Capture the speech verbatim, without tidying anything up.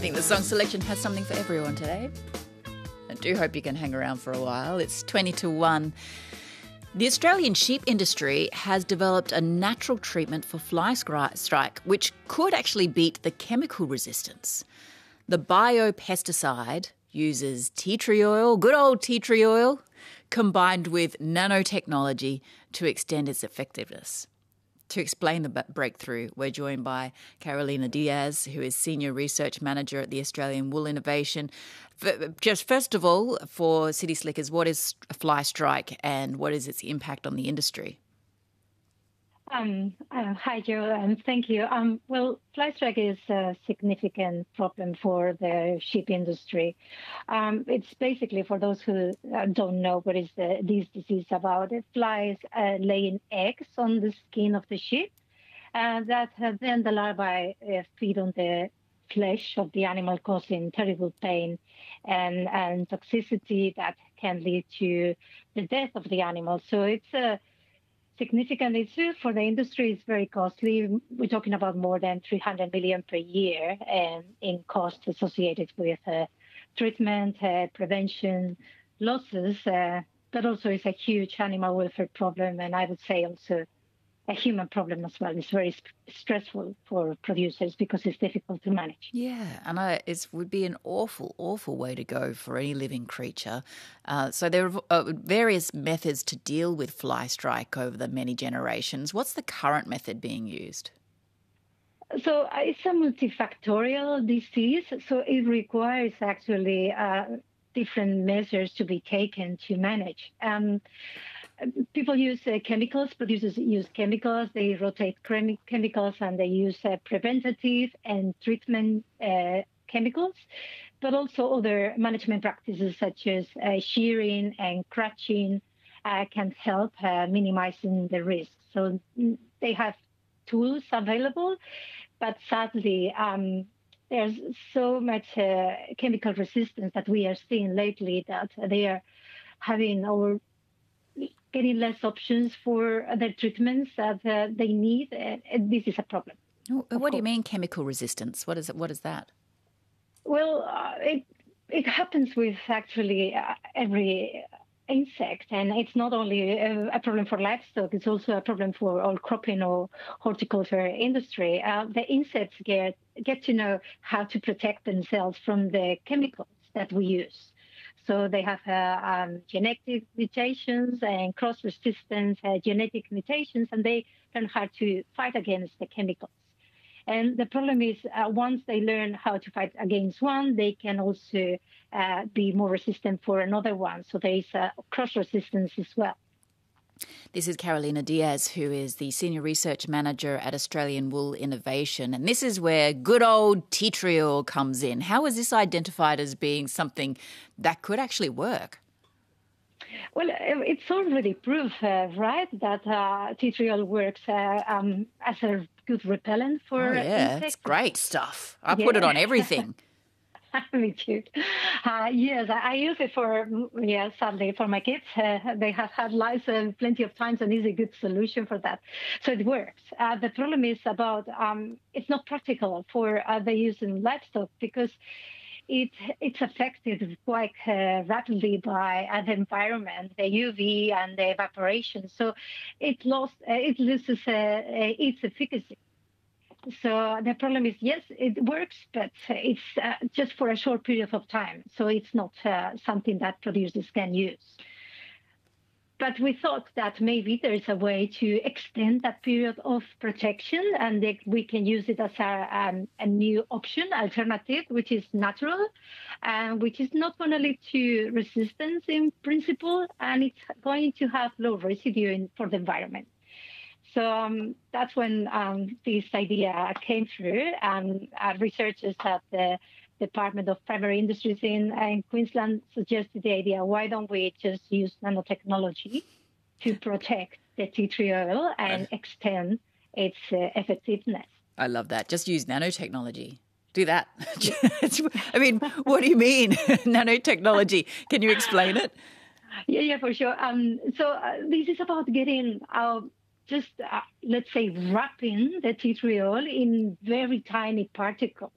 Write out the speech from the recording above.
think the song selection has something for everyone today. I do hope you can hang around for a while. It's twenty to one. The Australian sheep industry has developed a natural treatment for fly strike, which could actually beat the chemical resistance. The biopesticide uses tea tree oil, good old tea tree oil, combined with nanotechnology to extend its effectiveness. To explain the breakthrough, we're joined by Carolina Diaz, who is Senior Research Manager at the Australian Wool Innovation. Just first of all, for City Slickers, what is a fly strike and what is its impact on the industry? Um, uh, hi, Joe, and thank you. Um, well, fly strike is a significant problem for the sheep industry. Um, it's basically, for those who uh, don't know what is the, this disease about, it flies uh, laying eggs on the skin of the sheep, and that uh, then the larvae uh, feed on the flesh of the animal, causing terrible pain and, and toxicity that can lead to the death of the animal. So it's a significant issue for the industry. It's very costly. We're talking about more than three hundred million per year and in costs associated with uh, treatment, uh, prevention, losses, uh, but also it's a huge animal welfare problem, and I would say also a human problem as well. It's very sp- stressful for producers because it's difficult to manage. Yeah, and I, it would be an awful, awful way to go for any living creature. Uh, so there are uh, various methods to deal with fly strike over the many generations. What's the current method being used? So uh, it's a multifactorial disease, so it requires actually uh, different measures to be taken to manage. Um, People use uh, chemicals, producers use chemicals, they rotate chem- chemicals and they use uh, preventative and treatment uh, chemicals, but also other management practices such as uh, shearing and crutching uh, can help uh, minimizing the risk. So mm, they have tools available, but sadly, um, there's so much uh, chemical resistance that we are seeing lately that they are having our getting less options for their treatments that uh, they need. And this is a problem. What do course. you mean chemical resistance? What is it? What is that? Well, uh, it it happens with actually uh, every insect, and it's not only a, a problem for livestock, it's also a problem for all cropping or horticulture industry. Uh, the insects get get to know how to protect themselves from the chemicals that we use. So they have uh, um, genetic mutations and cross-resistance uh, genetic mutations, and they learn how to fight against the chemicals. And the problem is uh, once they learn how to fight against one, they can also uh, be more resistant for another one. So there is a cross-resistance as well. This is Carolina Diaz, who is the Senior Research Manager at Australian Wool Innovation. And this is where good old tea tree oil comes in. How is this identified as being something that could actually work? Well, it's already proof, uh, right, that uh, tea tree oil works uh, um, as a good repellent for oh, yeah, insects. It's great stuff. I yeah. put it on everything. Me too. Uh, yes, I use it for, yeah, sadly, for my kids. Uh, they have had lice uh, plenty of times, and it's a good solution for that. So it works. Uh, the problem is about um, it's not practical for uh, the use in livestock because it it's affected quite uh, rapidly by uh, the environment, the U V and the evaporation. So it lost, uh, it loses uh, uh, its efficacy. So the problem is, yes, it works, but it's uh, just for a short period of time. So it's not uh, something that producers can use. But we thought that maybe there is a way to extend that period of protection, and that we can use it as a, um, a new option, alternative, which is natural, and which is not going to lead to resistance in principle, and it's going to have low residue in, for the environment. So um, that's when um, this idea came through, and uh, researchers at the Department of Primary Industries in, in Queensland suggested the idea, why don't we just use nanotechnology to protect the tea tree oil and extend its uh, effectiveness? I love that. Just use nanotechnology. Do that. I mean, what do you mean, nanotechnology? Can you explain it? Yeah, yeah, for sure. Um, so uh, this is about getting our just, uh, let's say, wrapping the tea tree oil in very tiny particles.